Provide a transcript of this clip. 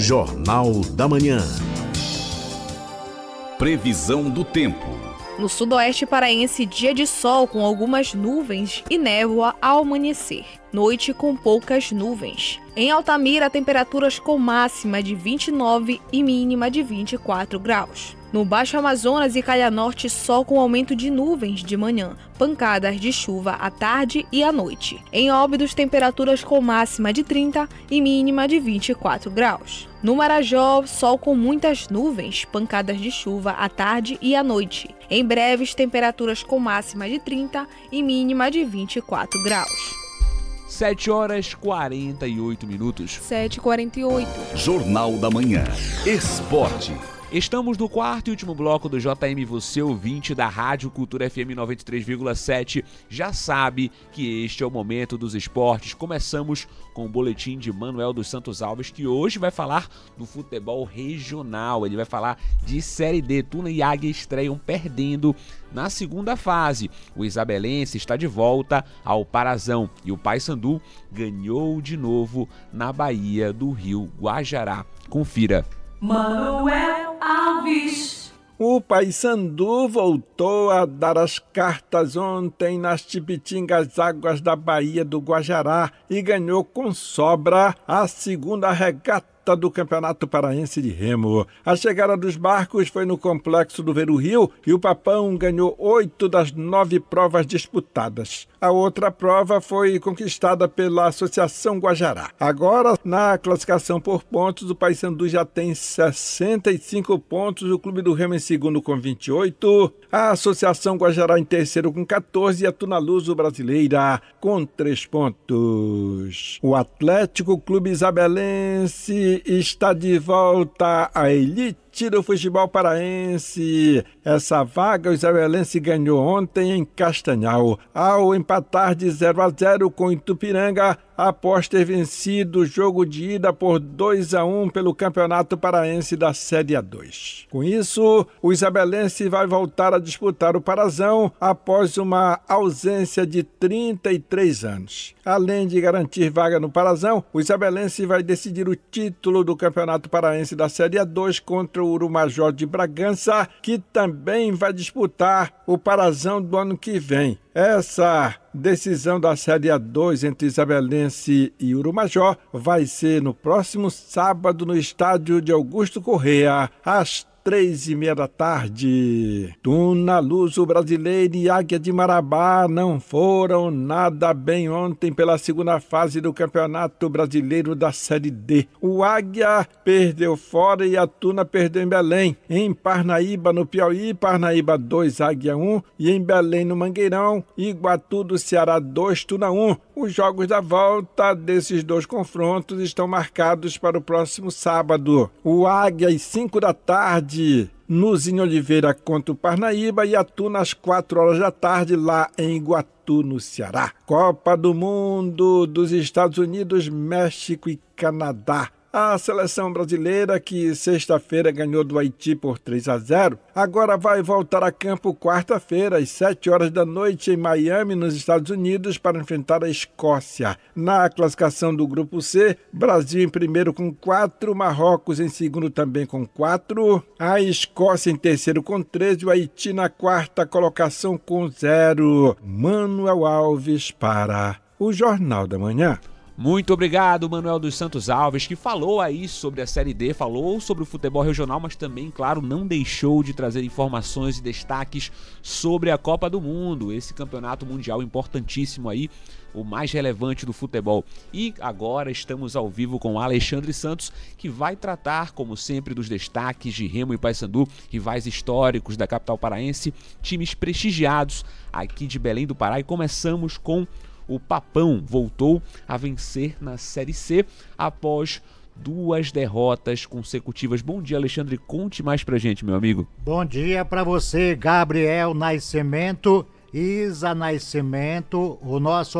Jornal da Manhã. Previsão do tempo. No sudoeste paraense, dia de sol com algumas nuvens e névoa ao amanhecer. Noite com poucas nuvens. Em Altamira, temperaturas com máxima de 29 e mínima de 24 graus. No Baixo Amazonas e Calha Norte, sol com aumento de nuvens de manhã, pancadas de chuva à tarde e à noite. Em Óbidos, temperaturas com máxima de 30 e mínima de 24 graus. No Marajó, sol com muitas nuvens, pancadas de chuva à tarde e à noite. Em Breves, temperaturas com máxima de 30 e mínima de 24 graus. 7h48. 7h48. Jornal da Manhã. Esporte. Estamos no quarto e último bloco do JM Você Ouvinte da Rádio Cultura FM 93,7. Já sabe que este é o momento dos esportes. Começamos com o boletim de Manuel dos Santos Alves, que hoje vai falar do futebol regional. Ele vai falar de Série D. Tuna e Águia estreiam perdendo na segunda fase. O isabelense está de volta ao Parazão e o Paysandu ganhou de novo na Baía do Rio Guajará. Confira. Manuel Alves. O Paysandu voltou a dar as cartas ontem nas tipitingas águas da Baía do Guajará e ganhou com sobra a segunda regata do Campeonato Paraense de Remo. A chegada dos barcos foi no Complexo do Ver o Rio e o Papão ganhou 8 das 9 provas disputadas. A outra prova foi conquistada pela Associação Guajará. Agora, na classificação por pontos, o Paysandu já tem 65 pontos, o Clube do Remo em segundo com 28, a Associação Guajará em terceiro com 14 e a Tuna Luso Brasileira com 3 pontos. O Atlético Clube Isabelense está de volta à elite do futebol paraense. Essa vaga o isabelense ganhou ontem em Castanhal, ao empatar de 0-0 com Itupiranga, após ter vencido o jogo de ida por 2-1 pelo Campeonato Paraense da Série A2. Com isso, o isabelense vai voltar a disputar o Parazão após uma ausência de 33 anos. Além de garantir vaga no Parazão, o isabelense vai decidir o título do Campeonato Paraense da Série A2 contra o Urumajó de Bragança, que também vai disputar o Parazão do ano que vem. Essa decisão da Série A2 entre Isabelense e Urumajó vai ser no próximo sábado no estádio de Augusto Corrêa, às 3h30 da tarde. Tuna Luso Brasileira e Águia de Marabá não foram nada bem ontem pela segunda fase do Campeonato Brasileiro da Série D. O Águia perdeu fora e a Tuna perdeu em Belém. Em Parnaíba, no Piauí, Parnaíba 2, Águia 1. E em Belém, no Mangueirão, Iguatu do Ceará 2, Tuna 1. Os jogos da volta desses dois confrontos estão marcados para o próximo sábado. O Águia às 5 da tarde no Zinho Oliveira contra o Parnaíba e a Tuna às 4 horas da tarde lá em Iguatu, no Ceará. Copa do Mundo dos Estados Unidos, México e Canadá. A seleção brasileira, que sexta-feira ganhou do Haiti por 3-0, agora vai voltar a campo quarta-feira, às 7 horas da noite, em Miami, nos Estados Unidos, para enfrentar a Escócia. Na classificação do Grupo C, Brasil em primeiro com 4, Marrocos em segundo também com 4, a Escócia em terceiro com 13, o Haiti na quarta colocação com 0. Manuel Alves para o Jornal da Manhã. Muito obrigado, Manuel dos Santos Alves, que falou aí sobre a Série D, falou sobre o futebol regional, mas também, claro, não deixou de trazer informações e destaques sobre a Copa do Mundo, esse campeonato mundial importantíssimo aí, o mais relevante do futebol. E agora estamos ao vivo com Alexandre Santos, que vai tratar, como sempre, dos destaques de Remo e Paysandu, rivais históricos da capital paraense, times prestigiados aqui de Belém do Pará. E começamos com o Papão, voltou a vencer na Série C após 2 derrotas consecutivas. Bom dia, Alexandre, conte mais pra gente, meu amigo. Bom dia pra você, Gabriel Nascimento, Isa Nascimento, o nosso